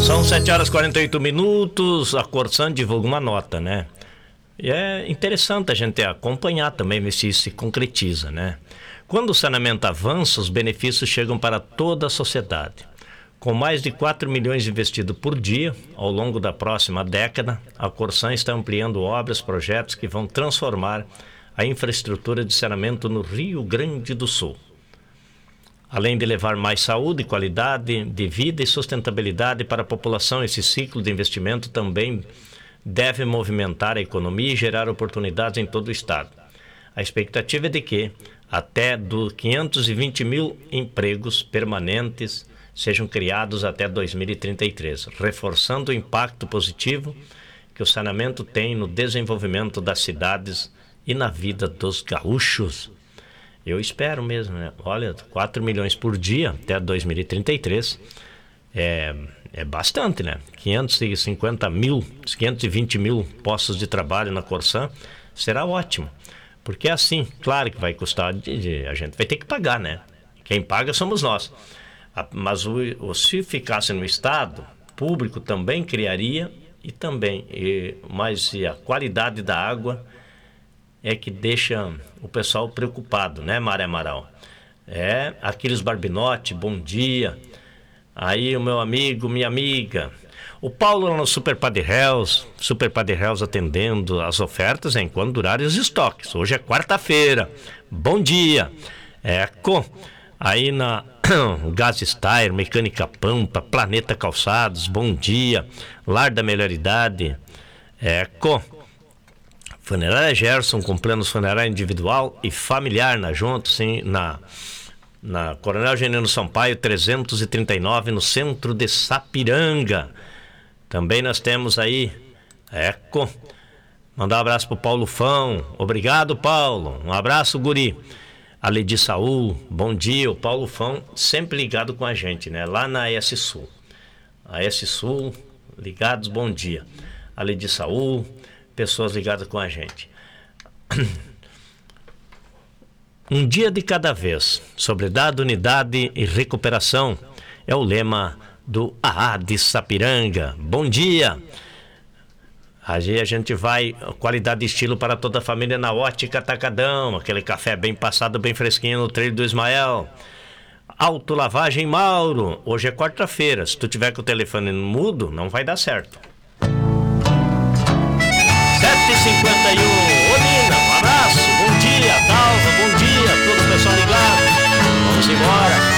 São 7h48, a Corsan divulga uma nota, né? E é interessante a gente acompanhar também, ver se isso se concretiza, né? Quando o saneamento avança, os benefícios chegam para toda a sociedade. Com mais de 4 milhões investidos por dia, ao longo da próxima década, a Corsan está ampliando obras, projetos que vão transformar a infraestrutura de saneamento no Rio Grande do Sul. Além de levar mais saúde, qualidade de vida e sustentabilidade para a população, esse ciclo de investimento também deve movimentar a economia e gerar oportunidades em todo o estado. A expectativa é de que até 520 mil empregos permanentes sejam criados até 2033, reforçando o impacto positivo que o saneamento tem no desenvolvimento das cidades e na vida dos gaúchos. Eu espero mesmo, né? Olha, 4 milhões por dia até 2033 é bastante, né? 520 mil postos de trabalho na Corsan será ótimo. Porque é assim, claro que vai custar, a gente vai ter que pagar, né? Quem paga somos nós. Mas se ficasse no Estado, público também criaria mas a qualidade da água é que deixa o pessoal preocupado, né, Mária Amaral? Aquiles Barbinotti, bom dia. Aí o meu amigo, minha amiga. O Paulo lá no Super Padre Hells atendendo as ofertas enquanto durarem os estoques. Hoje é quarta-feira. Bom dia. Aí na Gas Steyr, Mecânica Pampa, Planeta Calçados, bom dia. Lar da Melhor Idade. Funerária Gerson, com planos funerário individual e familiar na Coronel Genino Sampaio 339, no centro de Sapiranga. Também nós temos aí mandar um abraço pro Paulo Fão. Obrigado, Paulo. Um abraço, guri. A Ledi Saul, bom dia. O Paulo Fão sempre ligado com a gente, né? Lá na AS Sul. AS Sul, ligados, bom dia. A Ledi Saul, pessoas ligadas com a gente. Um dia de cada vez. Sobriedade, unidade e recuperação é o lema do AA de Sapiranga. Bom dia. Aí a gente vai, qualidade e estilo para toda a família na Ótica Atacadão. Aquele café bem passado, bem fresquinho no trilho do Ismael. Autolavagem Mauro. Hoje é quarta-feira. Se tu tiver com o telefone mudo, não vai dar certo. 7h51. Ô Nina, um abraço, bom dia, Dalva, bom dia, todo o pessoal ligado. Vamos embora.